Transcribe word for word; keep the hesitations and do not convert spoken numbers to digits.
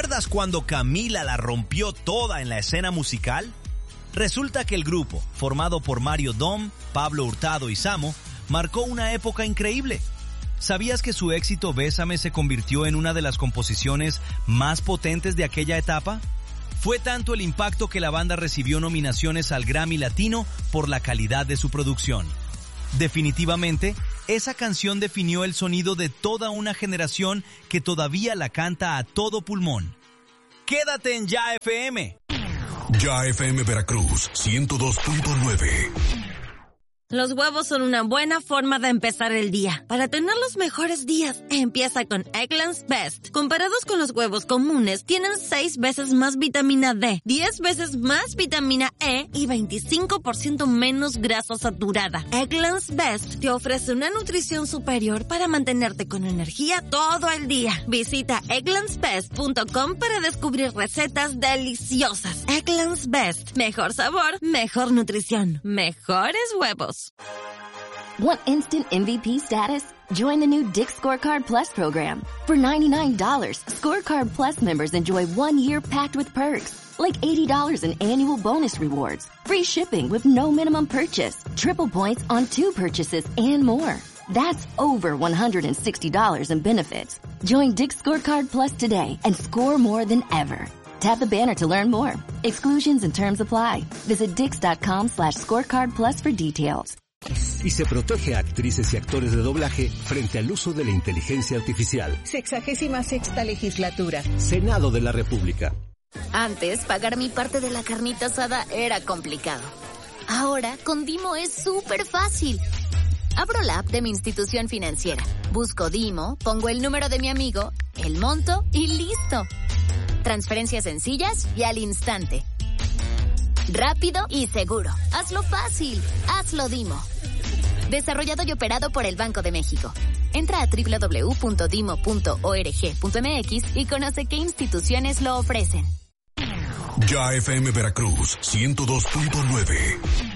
¿Recuerdas cuando Camila la rompió toda en la escena musical? Resulta que el grupo, formado por Mario Dom, Pablo Hurtado y Samo, marcó una época increíble. ¿Sabías que su éxito Bésame se convirtió en una de las composiciones más potentes de aquella etapa? Fue tanto el impacto que la banda recibió nominaciones al Grammy Latino por la calidad de su producción. Definitivamente, esa canción definió el sonido de toda una generación que todavía la canta a todo pulmón. Quédate en Ya F M. Ya F M Veracruz, ciento dos punto nueve. Los huevos son una buena forma de empezar el día. Para tener los mejores días, empieza con Eggland's Best. Comparados con los huevos comunes, tienen seis veces más vitamina D, diez veces más vitamina E y veinticinco por ciento menos grasa saturada. Eggland's Best te ofrece una nutrición superior para mantenerte con energía todo el día. Visita egglands best punto com para descubrir recetas deliciosas. Eggland's Best. Mejor sabor, mejor nutrición, mejores huevos. Want instant M V P status? Join the new Dick's Scorecard Plus program. For ninety-nine dollars, Scorecard Plus members enjoy one year packed with perks, like eighty dollars in annual bonus rewards, free shipping with no minimum purchase, triple points on two purchases, and more. That's over one hundred sixty dollars in benefits. Join Dick's Scorecard Plus today and score more than ever. Tap the banner to learn more. Exclusions and terms apply. Visit dix.com slash scorecard plus for details. Y se protege a actrices y actores de doblaje frente al uso de la inteligencia artificial. Sexagésima sexta legislatura. Senado de la República. Antes, pagar mi parte de la carnita asada era complicado. Ahora, con Dimo es súper fácil. Abro la app de mi institución financiera. Busco Dimo, pongo el número de mi amigo, el monto y listo. Transferencias sencillas y al instante. Rápido y seguro. Hazlo fácil. Hazlo Dimo. Desarrollado y operado por el Banco de México. Entra a doble u doble u doble u punto dimo punto org punto m x y conoce qué instituciones lo ofrecen. Ya F M Veracruz, ciento dos punto nueve.